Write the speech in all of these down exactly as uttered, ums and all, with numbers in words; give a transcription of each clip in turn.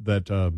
that um,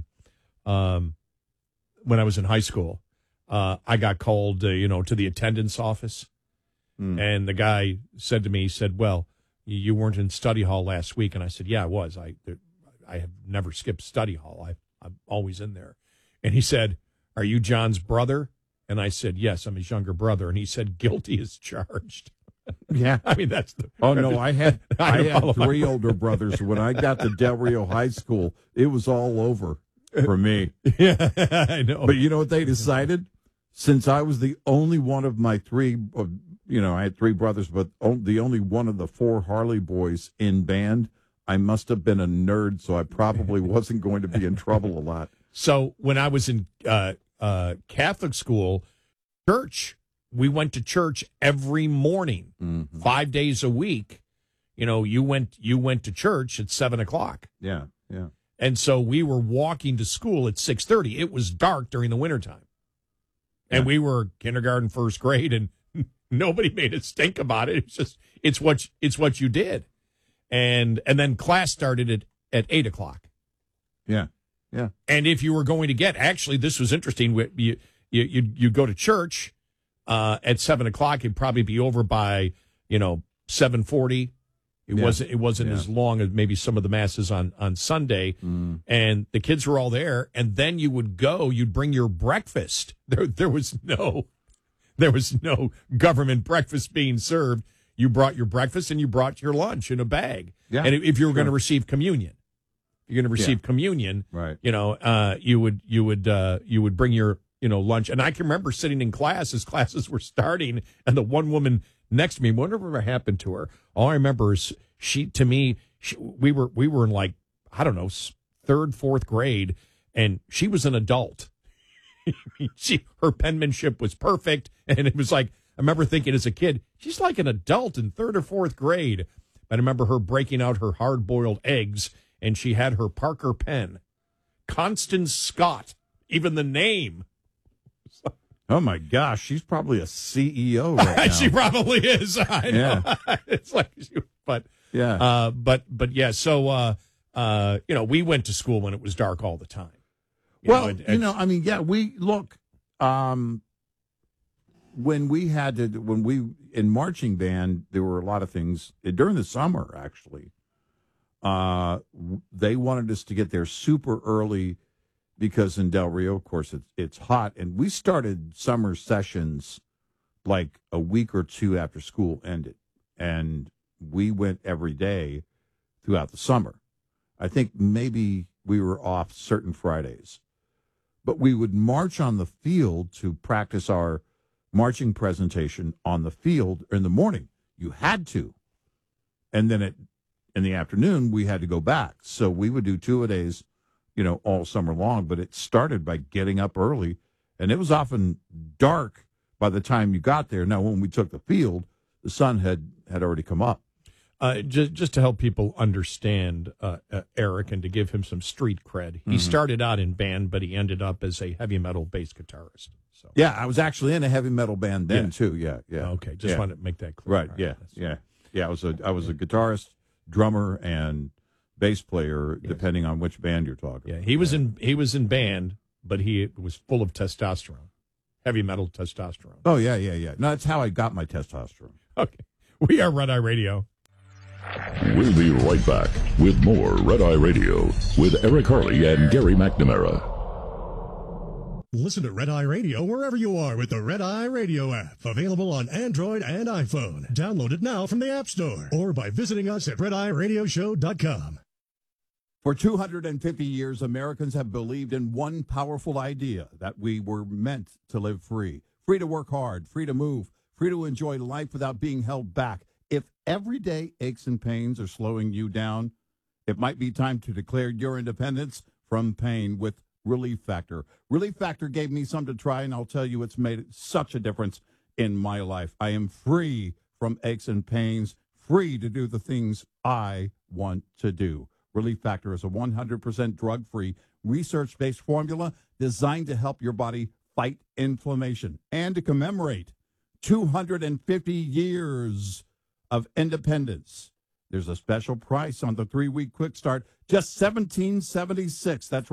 um, when I was in high school, uh, I got called, uh, you know, to the attendance office. Mm. And the guy said to me, he said, well, you weren't in study hall last week. And I said, yeah, I was. I I have never skipped study hall. I, I'm always in there. And he said, are you John's brother? And I said, yes, I'm his younger brother. And he said, guilty as charged. Yeah. I mean, that's the. Oh, no, I had I had three older brothers. When I got to Del Rio High School, it was all over for me. Yeah, I know. But you know what they decided? Since I was the only one of my three, you know, I had three brothers, but the only one of the four Harley boys in band, I must have been a nerd, so I probably wasn't going to be in trouble a lot. So when I was in uh, uh, Catholic school, church, we went to church every morning, mm-hmm. five days a week. You know, you went you went to church at seven o'clock. Yeah, yeah. And so we were walking to school at six thirty. It was dark during the wintertime. And yeah. we were kindergarten, first grade, and nobody made a stink about it. It's just it's what it's what you did. And and then class started at, at eight o'clock. Yeah, yeah. And if you were going to get, actually, this was interesting. You you you you go to church uh, at seven o'clock. It'd probably be over by you know seven forty. It yeah. wasn't it wasn't yeah. as long as maybe some of the masses on on Sunday. Mm. And the kids were all there. And then you would go. You'd bring your breakfast. There there was no there was no government breakfast being served. You brought your breakfast and you brought your lunch in a bag. Yeah, and if you were sure. going to receive communion, you're going to receive yeah. communion. Right. You know, uh, you would you would uh, you would bring your you know lunch. And I can remember sitting in class as classes were starting, and the one woman next to me, whatever happened to her. All I remember is she to me. She, we were we were in like I don't know third fourth grade, and she was an adult. she her penmanship was perfect, and it was like. I remember thinking as a kid, she's like an adult in third or fourth grade. But I remember her breaking out her hard-boiled eggs, and she had her Parker pen. Constance Scott, even the name. Oh, my gosh. She's probably a C E O right now. She probably is. I know. Yeah. It's like, but, yeah. Uh, but, but yeah, so, uh, uh, you know, we went to school when it was dark all the time. You well, know, and, and, you know, I mean, yeah, we, look, um, when we had to, when we, in marching band, there were a lot of things, during the summer, actually, uh, they wanted us to get there super early because in Del Rio, of course, it's, it's hot. And we started summer sessions like a week or two after school ended. And we went every day throughout the summer. I think maybe we were off certain Fridays. But we would march on the field to practice our marching presentation on the field in the morning. You had to. And then it, in the afternoon, we had to go back. So we would do two-a-days, you know, all summer long. But it started by getting up early, and it was often dark by the time you got there. Now, when we took the field, the sun had, had already come up. Uh, just, just to help people understand uh, uh, Eric and to give him some street cred, he mm-hmm. started out in band, but he ended up as a heavy metal bass guitarist. So yeah, I was actually in a heavy metal band then, yeah. too. Yeah, yeah. Okay, just yeah. wanted to make that clear. Right, right. yeah, That's yeah. Yeah, I was a, I was a guitarist, drummer, and bass player, yes. depending on which band you're talking Yeah, about. he was in he was in band, but he was full of testosterone, heavy metal testosterone. Oh, yeah, yeah, yeah. No, that's how I got my testosterone. Okay. We are Red Eye Radio. We'll be right back with more Red Eye Radio with Eric Harley and Gary McNamara. Listen to Red Eye Radio wherever you are with the Red Eye Radio app. Available on Android and iPhone. Download it now from the App Store or by visiting us at red eye radio show dot com. For two hundred fifty years, Americans have believed in one powerful idea, that we were meant to live free. Free to work hard, free to move, free to enjoy life without being held back. If everyday aches and pains are slowing you down, it might be time to declare your independence from pain with Relief Factor. Relief Factor gave me some to try, and I'll tell you it's made such a difference in my life. I am free from aches and pains, free to do the things I want to do. Relief Factor is a one hundred percent drug-free, research-based formula designed to help your body fight inflammation and to commemorate two hundred fifty years of independence. There's a special price on the three-week quick start, just seventeen seventy-six. That's